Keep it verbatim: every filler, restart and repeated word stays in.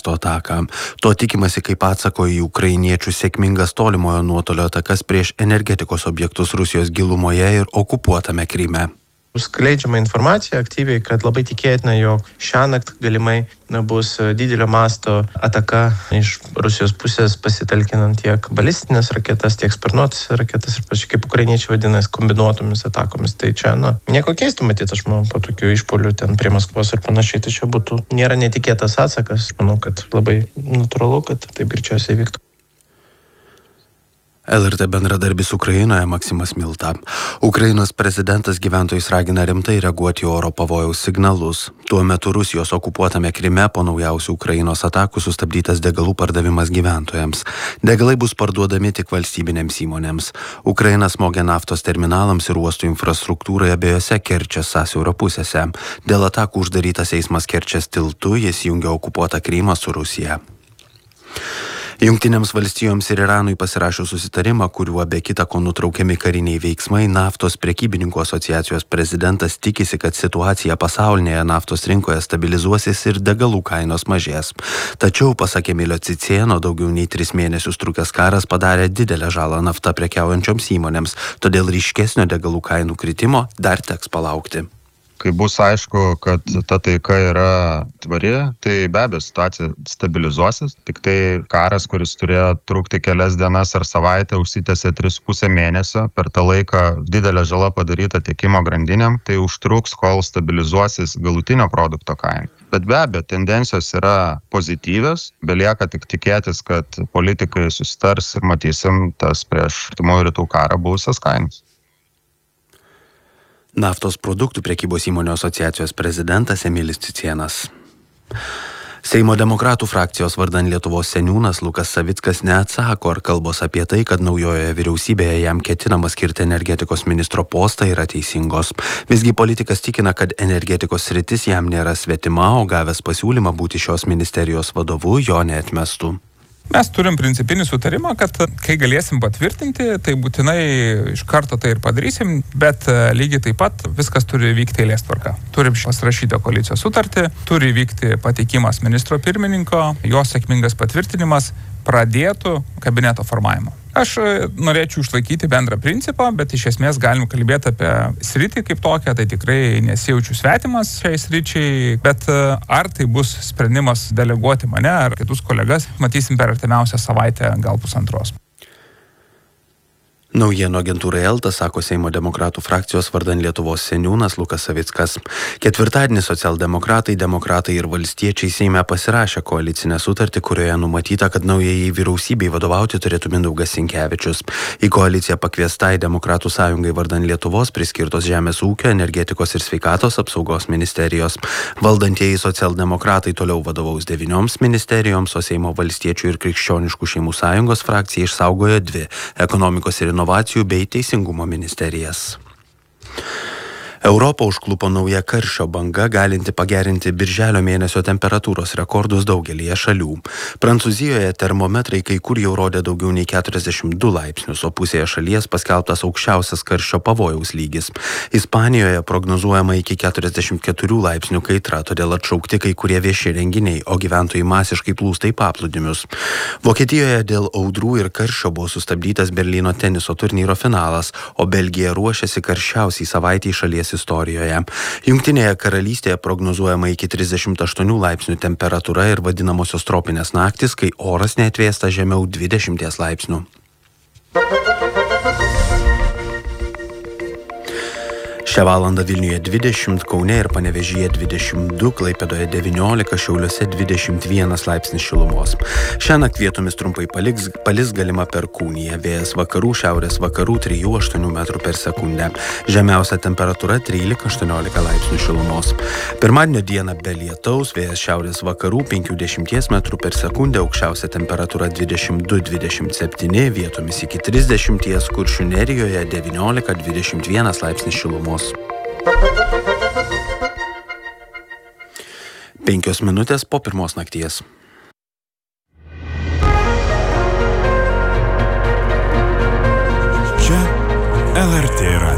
nafto ataką. To tikimasi kaip atsako į ukrainiečių sėkmingas tolimojo nuotolio atakas prieš energetikos objektus Rusijos gilumoje ir okupuotame Kryme. Skleidžiama informacija aktyviai, kad labai tikėtina, jog šiąnakt galimai bus didelio masto ataka iš Rusijos pusės pasitelkinant tiek balistinės raketas, tiek sparnuotas raketas ir pačiai kaip ukrainiečiai vadina kombinuotomis atakomis. Tai čia, na, nieko keistų matyti, aš manau, po tokių išpuolių ten prie Maskvos ir panašiai, tai čia būtų, nėra netikėtas atsakas. Aš manau, kad labai natūralu, kad taip greičiausiai vyktų. L R T bendradarbis Ukrainoje Maksimas Milta. Ukrainos prezidentas gyventojus ragina rimtai reaguoti į oro pavojaus signalus. Tuo metu Rusijos okupuotame Kryme po naujausių Ukrainos atakų sustabdytas degalų pardavimas gyventojams. Degalai bus parduodami tik valstybinėms įmonėms. Ukraina smogia naftos terminalams ir uostų infrastruktūrai abiejose Kerčės sąsiaurio pusėse. Dėl atakų uždarytas eismas Kerčės tiltu, jis jungia okupuotą Krymą su Rusija. Jungtinėms valstijoms ir Iranui pasirašius susitarimą, kuriuo be kita ko nutraukiami kariniai veiksmai, naftos prekybininkų asociacijos prezidentas tikisi, kad situacija pasaulinėje naftos rinkoje stabilizuosis ir degalų kainos mažės. Tačiau, pasak Emilio Cicėno, daugiau nei tris mėnesius trukęs karas padarė didelę žalą nafta prekiaujančioms įmonėms, todėl ryškesnio degalų kainų kritimo dar teks palaukti. Kai bus aišku, kad ta taika yra tvari, tai be abejo situacija stabilizuosis. Tik tai karas, kuris turėjo trukti kelias dienas ar savaitę, užsitęsė tris pusę mėnesio. Per tą laiką didelė žala padaryta tiekimo grandinėm, tai užtruks, kol stabilizuosis galutinio produkto kaina. Bet be abejo, tendencijos yra pozityvios, belieka tik tikėtis, kad politikai susitars ir matysim tas prieš artimųjų rytų karą buvusias kainas. Naftos produktų prekybos įmonių asociacijos prezidentas Emilis Cicėnas. Seimo demokratų frakcijos vardan Lietuvos seniūnas Lukas Savickas neatsako, ar kalbos apie tai, kad naujojoje vyriausybėje jam ketinama skirti energetikos ministro postą, yra teisingos. Visgi politikas tikina, kad energetikos sritis jam nėra svetima, o gavęs pasiūlymą būti šios ministerijos vadovu jo neatmestų. Mes turim principinį sutarimą, kad kai galėsim patvirtinti, tai būtinai iš karto tai ir padarysim, bet lygiai taip pat viskas turi vykti eilės tvarka. Turim pasirašytą koalicijos sutartį, turi vykti pateikimas ministro pirmininko, jo sėkmingas patvirtinimas pradėtų kabineto formavimo. Aš norėčiau išlaikyti bendrą principą, bet iš esmės galim kalbėti apie sritį kaip tokią, tai tikrai nesijaučiu svetimas šiai sričiai, bet ar tai bus sprendimas deleguoti mane ar kitus kolegas, matysim per artimiausią savaitę, gal pusantros. Naujienų agentūrai Elta, sako Seimo demokratų frakcijos vardan Lietuvos seniūnas Lukas Savickas. Ketvirtadienį socialdemokratai, demokratai ir valstiečiai Seime pasirašė koalicinę sutartį, kurioje numatyta, kad naujai vyriausybei vadovauti turėtų Mindaugas Sinkevičius. Į koaliciją pakviestai Demokratų sąjungai vardan Lietuvos priskirtos Žemės ūkio, energetikos ir sveikatos apsaugos ministerijos. Valdantieji socialdemokratai toliau vadovaus devynioms ministerijoms, o Seimo valstiečių ir krikščioniškų šeimų sąjungos frakcija išsaugojo dvi – ekonomikos ir inovacijų bei teisingumo ministerijas. Europą užklupo nauja karščio banga, galinti pagerinti birželio mėnesio temperatūros rekordus daugelyje šalių. Prancūzijoje termometrai kai kur jau rodė daugiau nei keturiasdešimt du laipsnius, o pusėje šalies paskelbtas aukščiausias karščio pavojaus lygis. Ispanijoje prognozuojama iki keturiasdešimt keturių laipsnių kaitra, todėl atšaukti kai kurie vieši renginiai, o gyventojai masiškai plūsta į paplūdimius. Vokietijoje dėl audrų ir karščio buvo sustabdytas Berlyno teniso turnyro finalas, o Belgija ruošiasi karščiausiai savaitei šalies istorijoje. Jungtinėje karalystėje prognozuojama iki trisdešimt aštuonių laipsnių temperatūra ir vadinamosios tropinės naktys, kai oras neatvėsta žemiau dvidešimties laipsnių. Šią valandą Vilniuje dvidešimt, Kaune ir Panevėžyje dvidešimt du, Klaipėdoje devyniolika, Šiauliuose dvidešimt vienas laipsnis šilumos. Šiąnakt vietomis trumpai paliks, palis galima perkūnija, vėjas vakarų, šiaurės vakarų trijų aštuonių metrų per sekundę. Žemiausia temperatūra trylika aštuoniolika laipsnių šilumos. Pirmadienio dieną be lietaus, vėjas šiaurės vakarų penkių dešimties metrų per sekundę, aukščiausia temperatūra dvidešimt du dvidešimt septyni, vietomis iki trisdešimties, Kuršių Nerijoje devyniolika dvidešimt vienas laipsnis šilumos. Penkios minutės po pirmos nakties. Čia L R T